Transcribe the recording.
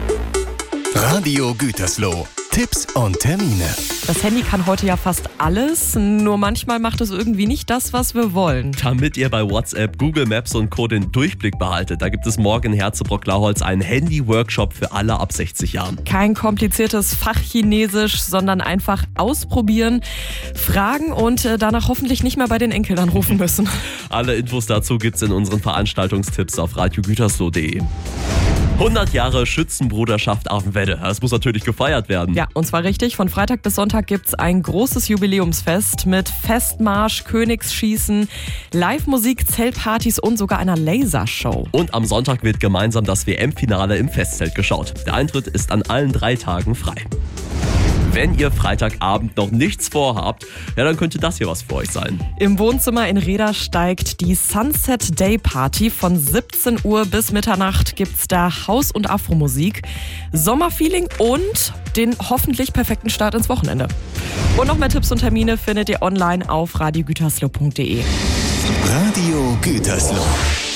Radio Gütersloh. Tipps und Termine. Das Handy kann heute ja fast alles, nur manchmal macht es irgendwie nicht das, was wir wollen. Damit ihr bei WhatsApp, Google Maps und Co. den Durchblick behaltet, da gibt es morgen in Herzebrock-Laholz einen Handy-Workshop für alle ab 60 Jahren. Kein kompliziertes Fachchinesisch, sondern einfach ausprobieren, fragen und danach hoffentlich nicht mehr bei den Enkeln anrufen müssen. Alle Infos dazu gibt's in unseren Veranstaltungstipps auf radiogütersloh.de. 100 Jahre Schützenbruderschaft Avenwedde. Das muss natürlich gefeiert werden. Ja, und zwar richtig. Von Freitag bis Sonntag gibt's ein großes Jubiläumsfest mit Festmarsch, Königsschießen, Live-Musik, Zeltpartys und sogar einer Lasershow. Und am Sonntag wird gemeinsam das WM-Finale im Festzelt geschaut. Der Eintritt ist an allen 3 Tagen frei. Wenn ihr Freitagabend noch nichts vorhabt, ja, dann könnte das hier was für euch sein. Im Wohnzimmer in Reda steigt die Sunset Day Party. Von 17 Uhr bis Mitternacht gibt's da Haus- und Afromusik, Sommerfeeling und den hoffentlich perfekten Start ins Wochenende. Und noch mehr Tipps und Termine findet ihr online auf radiogütersloh.de. Radio Gütersloh.